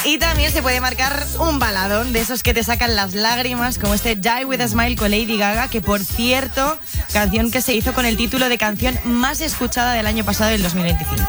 Y también se puede marcar un baladón de esos que te sacan las lágrimas, como este Die With A Smile con Lady Gaga, que por cierto, canción que se hizo con el título de canción más escuchada del año pasado, del 2025.